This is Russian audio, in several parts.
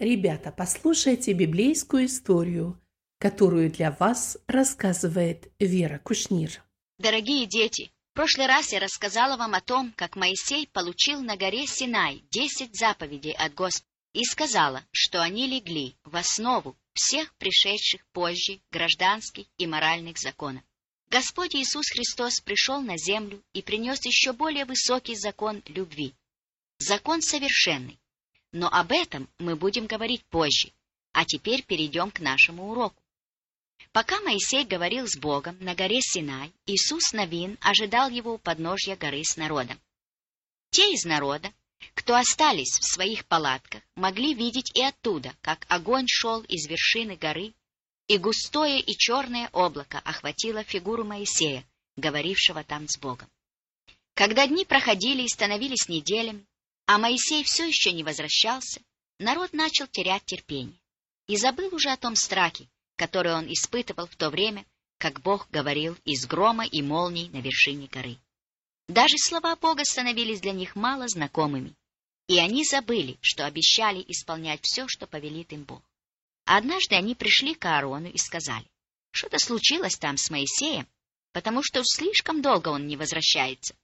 Ребята, послушайте библейскую историю, которую для вас рассказывает Вера Кушнир. Дорогие дети, в прошлый раз я рассказала вам о том, как Моисей получил на горе Синай 10 заповедей от Господа и сказала, что они легли в основу всех пришедших позже гражданских и моральных законов. Господь Иисус Христос пришел на землю и принес еще более высокий закон любви. Закон совершенный. Но об этом мы будем говорить позже, а теперь перейдем к нашему уроку. Пока Моисей говорил с Богом на горе Синай, Иисус Навин ожидал его у подножья горы с народом. Те из народа, кто остались в своих палатках, могли видеть и оттуда, как огонь шел из вершины горы, и густое и черное облако охватило фигуру Моисея, говорившего там с Богом. Когда дни проходили и становились неделями, а Моисей все еще не возвращался, народ начал терять терпение и забыл уже о том страхе, который он испытывал в то время, как Бог говорил из грома и молний на вершине горы. Даже слова Бога становились для них мало знакомыми, и они забыли, что обещали исполнять все, что повелит им Бог. Однажды они пришли к Аарону и сказали, что-то случилось там с Моисеем, потому что уж слишком долго он не возвращается.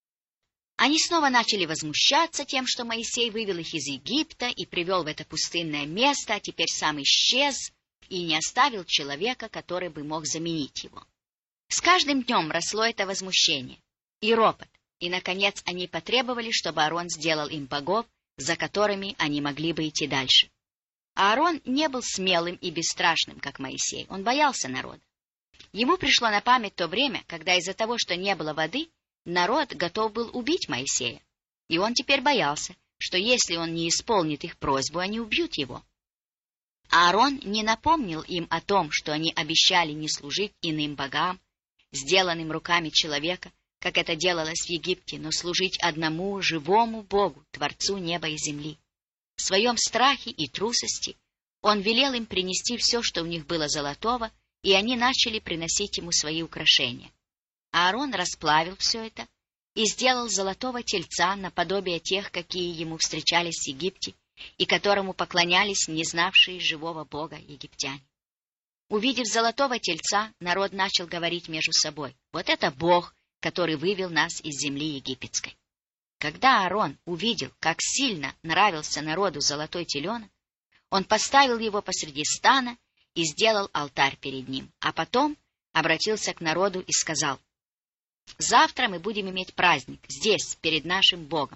Они снова начали возмущаться тем, что Моисей вывел их из Египта и привел в это пустынное место, а теперь сам исчез и не оставил человека, который бы мог заменить его. С каждым днем росло это возмущение и ропот, и, наконец, они потребовали, чтобы Аарон сделал им богов, за которыми они могли бы идти дальше. Аарон не был смелым и бесстрашным, как Моисей, он боялся народа. Ему пришло на память то время, когда из-за того, что не было воды, народ готов был убить Моисея, и он теперь боялся, что если он не исполнит их просьбу, они убьют его. Аарон не напомнил им о том, что они обещали не служить иным богам, сделанным руками человека, как это делалось в Египте, но служить одному живому Богу, Творцу неба и земли. В своем страхе и трусости он велел им принести все, что у них было золотого, и они начали приносить ему свои украшения. Аарон расплавил все это и сделал золотого тельца наподобие тех, какие ему встречались в Египте, и которому поклонялись не знавшие живого Бога египтяне. Увидев золотого тельца, народ начал говорить между собой: «Вот это Бог, который вывел нас из земли египетской». Когда Аарон увидел, как сильно нравился народу золотой теленок, он поставил его посреди стана и сделал алтарь перед ним, а потом обратился к народу и сказал: «Завтра мы будем иметь праздник здесь, перед нашим Богом».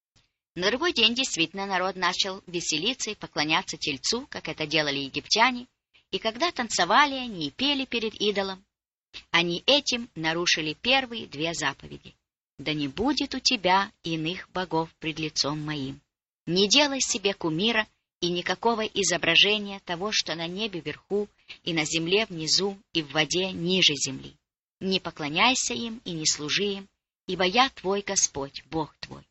На другой день действительно народ начал веселиться и поклоняться тельцу, как это делали египтяне, и когда танцевали они и пели перед идолом, они этим нарушили первые 2 заповеди. «Да не будет у тебя иных богов пред лицом моим. Не делай себе кумира и никакого изображения того, что на небе вверху, и на земле внизу, и в воде ниже земли. Не поклоняйся им и не служи им, ибо я твой Господь, Бог твой».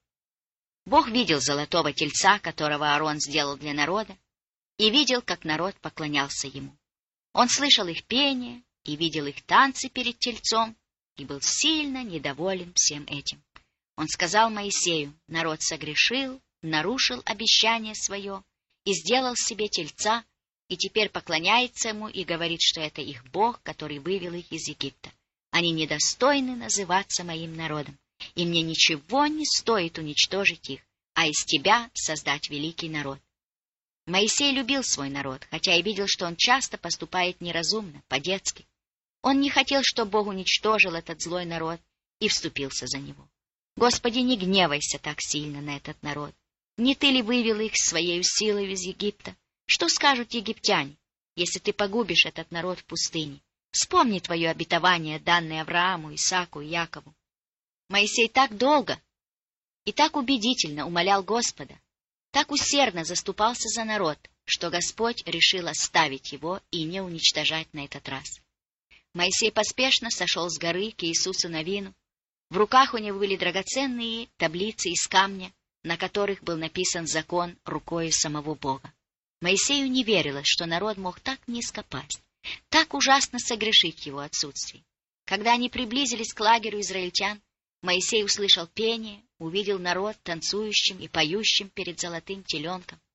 Бог видел золотого тельца, которого Аарон сделал для народа, и видел, как народ поклонялся ему. Он слышал их пение и видел их танцы перед тельцом, и был сильно недоволен всем этим. Он сказал Моисею: народ согрешил, нарушил обещание свое и сделал себе тельца, и теперь поклоняется ему и говорит, что это их Бог, который вывел их из Египта. Они недостойны называться моим народом, и мне ничего не стоит уничтожить их, а из тебя создать великий народ. Моисей любил свой народ, хотя и видел, что он часто поступает неразумно, по-детски. Он не хотел, чтобы Бог уничтожил этот злой народ, и вступился за него. Господи, не гневайся так сильно на этот народ. Не ты ли вывел их своей силой из Египта? Что скажут египтяне, если ты погубишь этот народ в пустыне? Вспомни твое обетование, данное Аврааму, Исааку и Якову. Моисей так долго и так убедительно умолял Господа, так усердно заступался за народ, что Господь решил оставить его и не уничтожать на этот раз. Моисей поспешно сошел с горы к Иисусу Навину. В руках у него были драгоценные таблицы из камня, на которых был написан закон рукой самого Бога. Моисею не верилось, что народ мог так низко пасть, так ужасно согрешить в его отсутствии. Когда они приблизились к лагерю израильтян, Моисей услышал пение, увидел народ танцующим и поющим перед золотым теленком.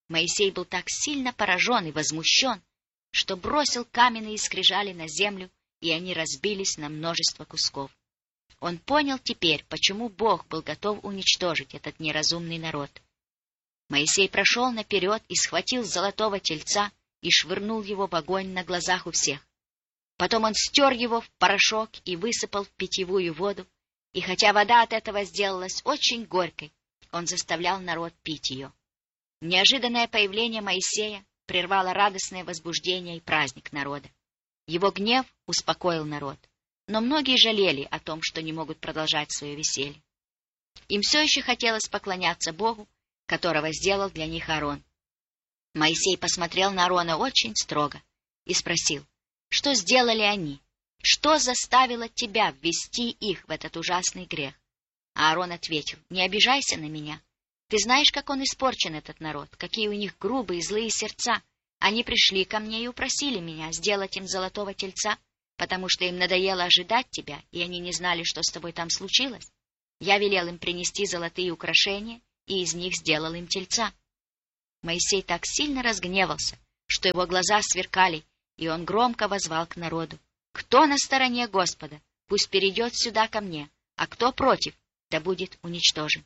Моисей был так сильно поражен и возмущен, что бросил каменные скрижали на землю, и они разбились на множество кусков. Он понял теперь, почему Бог был готов уничтожить этот неразумный народ. Моисей прошел наперед и схватил золотого тельца и швырнул его в огонь на глазах у всех. Потом он стер его в порошок и высыпал в питьевую воду, и хотя вода от этого сделалась очень горькой, он заставлял народ пить ее. Неожиданное появление Моисея прервало радостное возбуждение и праздник народа. Его гнев успокоил народ, но многие жалели о том, что не могут продолжать свое веселье. Им все еще хотелось поклоняться Богу, которого сделал для них Аарон. Моисей посмотрел на Аарона очень строго и спросил: «Что сделали они? Что заставило тебя ввести их в этот ужасный грех?» А Аарон ответил: «Не обижайся на меня. Ты знаешь, как он испорчен, этот народ, какие у них грубые и злые сердца. Они пришли ко мне и упросили меня сделать им золотого тельца, потому что им надоело ожидать тебя, и они не знали, что с тобой там случилось. Я велел им принести золотые украшения, и из них сделал им тельца». Моисей так сильно разгневался, что его глаза сверкали, и он громко воззвал к народу: «Кто на стороне Господа, пусть перейдет сюда ко мне, а кто против, да будет уничтожен».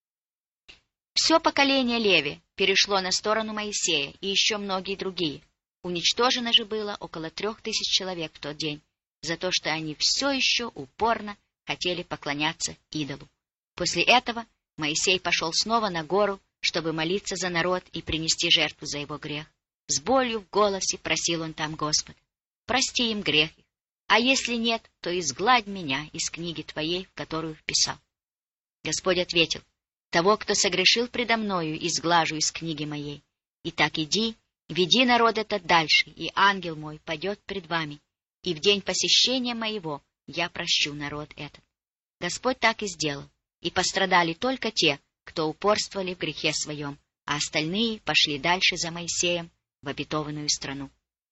Все поколение Леви перешло на сторону Моисея, и еще многие другие. Уничтожено же было около 3000 человек в тот день, за то, что они все еще упорно хотели поклоняться идолу. После этого Моисей пошел снова на гору, чтобы молиться за народ и принести жертву за его грех. С болью в голосе просил он там Господа: «Прости им грех их, а если нет, то изгладь меня из книги твоей, в которую вписал». Господь ответил: «Того, кто согрешил предо мною, изглажу из книги моей. Итак, иди, веди народ этот дальше, и ангел мой пойдет пред вами, и в день посещения моего я прощу народ этот». Господь так и сделал, и пострадали только те, кто упорствовали в грехе своем, а остальные пошли дальше за Моисеем в обетованную страну.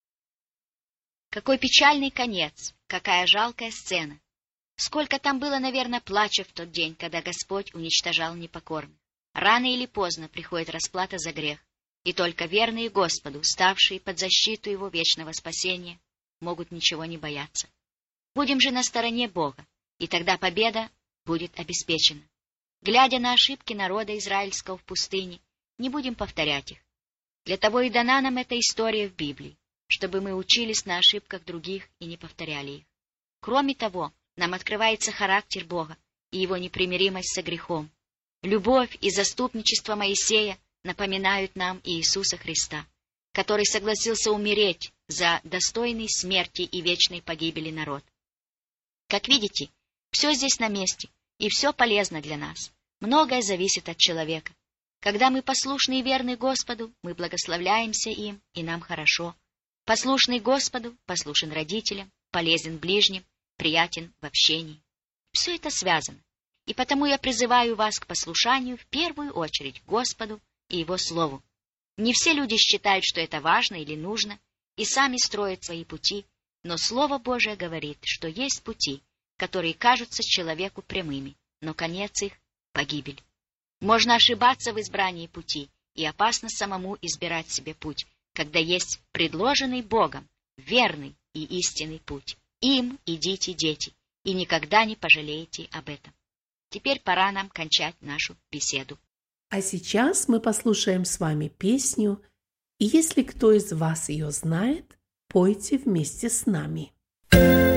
Какой печальный конец, какая жалкая сцена! Сколько там было, наверное, плача в тот день, когда Господь уничтожал непокорных. Рано или поздно приходит расплата за грех, и только верные Господу, ставшие под защиту Его вечного спасения, могут ничего не бояться. Будем же на стороне Бога, и тогда победа будет обеспечена. Глядя на ошибки народа израильского в пустыне, не будем повторять их. Для того и дана нам эта история в Библии, чтобы мы учились на ошибках других и не повторяли их. Кроме того, нам открывается характер Бога и Его непримиримость со грехом. Любовь и заступничество Моисея напоминают нам и Иисуса Христа, который согласился умереть за достойный смерти и вечной погибели народ. Как видите, все здесь на месте, и все полезно для нас. Многое зависит от человека. Когда мы послушны и верны Господу, мы благословляемся им, и нам хорошо. Послушный Господу, послушен родителям, полезен ближним, приятен в общении. Все это связано, и потому я призываю вас к послушанию в первую очередь Господу и Его Слову. Не все люди считают, что это важно или нужно, и сами строят свои пути, но Слово Божие говорит, что есть пути, которые кажутся человеку прямыми, но конец их — погибель. Можно ошибаться в избрании пути, и опасно самому избирать себе путь, когда есть предложенный Богом верный и истинный путь. Им идите, дети, и никогда не пожалеете об этом. Теперь пора нам кончать нашу беседу. А сейчас мы послушаем с вами песню, и если кто из вас ее знает, пойте вместе с нами.